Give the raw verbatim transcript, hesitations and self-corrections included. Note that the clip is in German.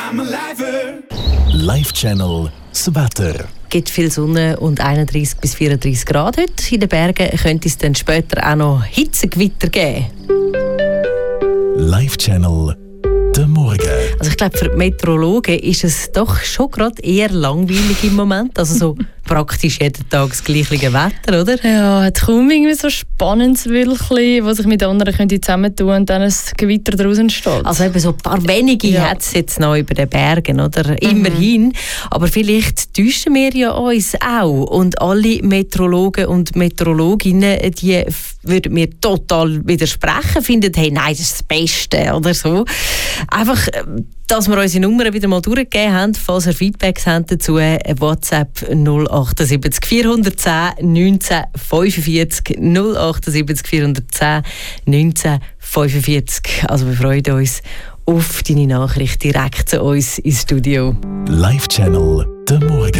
Live-Channel das Wetter. Es gibt viel Sonne und einunddreißig bis vierunddreißig Grad heute. In den Bergen könnte es dann später auch noch Hitzegewitter geben. Live-Channel der Morgen. Also ich glaube, für die Meteorologen ist es doch schon gerade eher langweilig im Moment. Also so praktisch jeden Tag das gleiche Wetter, oder? Ja, hat kaum irgendwie so spannendes Wildchen, das sich mit anderen könnte zusammentun und dann ein Gewitter daraus entsteht. Also eben so ein paar wenige Ja. hat es jetzt noch über den Bergen, oder? Immerhin. Aber vielleicht täuschen wir ja uns auch. Und alle Meteorologen und Meteorologinnen, die f- würden mir total widersprechen, finden, hey, nein, das ist das Beste oder so. Einfach, dass wir unsere Nummern wieder mal durchgegeben haben, falls ihr Feedbacks habt dazu, WhatsApp null acht sieben vier eins null neunzehn fünfundvierzig null acht sieben vier eins null neunzehn fünfundvierzig. Also wir freuen uns auf deine Nachricht direkt zu uns ins Studio. Live-Channel der Morgen.